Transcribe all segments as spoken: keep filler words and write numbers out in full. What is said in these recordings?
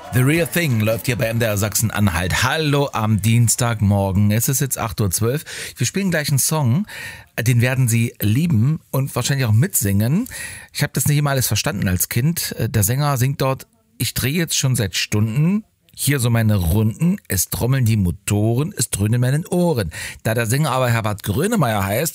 The Real Thing läuft hier bei M D R Sachsen-Anhalt. Hallo am Dienstagmorgen. Es ist jetzt acht Uhr zwölf. Wir spielen gleich einen Song. Den werden Sie lieben und wahrscheinlich auch mitsingen. Ich habe das nicht immer alles verstanden als Kind. Der Sänger singt dort: Ich drehe jetzt schon seit Stunden hier so meine Runden, es trommeln die Motoren, es dröhnen in meinen Ohren. Da der Sänger aber Herbert Grönemeyer heißt,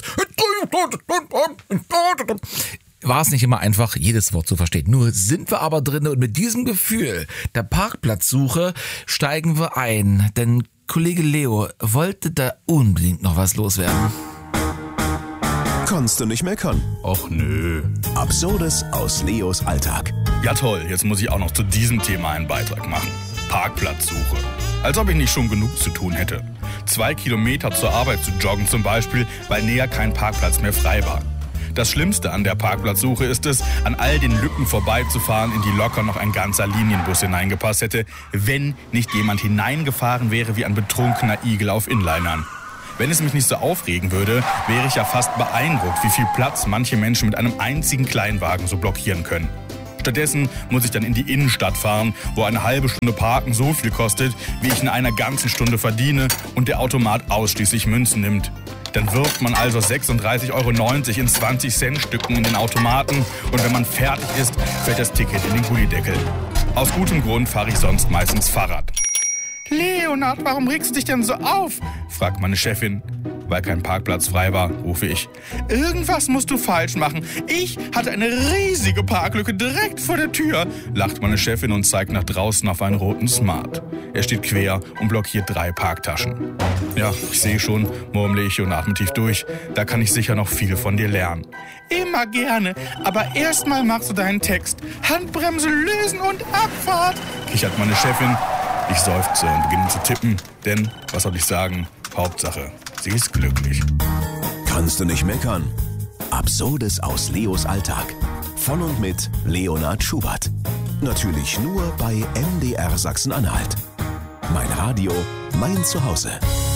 war es nicht immer einfach, jedes Wort zu verstehen. Nur sind wir aber drin und mit diesem Gefühl der Parkplatzsuche steigen wir ein. Denn Kollege Leo wollte da unbedingt noch was loswerden. Kannst du nicht meckern? Och nö. Absurdes aus Leos Alltag. Ja toll, jetzt muss ich auch noch zu diesem Thema einen Beitrag machen. Parkplatzsuche. Als ob ich nicht schon genug zu tun hätte. Zwei Kilometer zur Arbeit zu joggen zum Beispiel, weil näher kein Parkplatz mehr frei war. Das Schlimmste an der Parkplatzsuche ist es, an all den Lücken vorbeizufahren, in die locker noch ein ganzer Linienbus hineingepasst hätte, wenn nicht jemand hineingefahren wäre wie ein betrunkener Igel auf Inlinern. Wenn es mich nicht so aufregen würde, wäre ich ja fast beeindruckt, wie viel Platz manche Menschen mit einem einzigen Kleinwagen so blockieren können. Stattdessen muss ich dann in die Innenstadt fahren, wo eine halbe Stunde Parken so viel kostet, wie ich in einer ganzen Stunde verdiene und der Automat ausschließlich Münzen nimmt. Dann wirft man also sechsunddreißig Euro neunzig in zwanzig Cent Stücken in den Automaten und wenn man fertig ist, fällt das Ticket in den Gullideckel. Aus gutem Grund fahre ich sonst meistens Fahrrad. Leonard, warum regst du dich denn so auf? Fragt meine Chefin. Weil kein Parkplatz frei war, rufe ich. Irgendwas musst du falsch machen. Ich hatte eine riesige Parklücke direkt vor der Tür, lacht meine Chefin und zeigt nach draußen auf einen roten Smart. Er steht quer und blockiert drei Parktaschen. Ja, ich sehe schon, murmle ich und atme tief durch. Da kann ich sicher noch viel von dir lernen. Immer gerne, aber erstmal machst du deinen Text. Handbremse lösen und Abfahrt, kichert meine Chefin. Ich seufze und beginne zu tippen, denn, was soll ich sagen, Hauptsache, sie ist glücklich. Kannst du nicht meckern? Absurdes aus Leos Alltag. Von und mit Leonard Schubert. Natürlich nur bei M D R Sachsen-Anhalt. Mein Radio, mein Zuhause.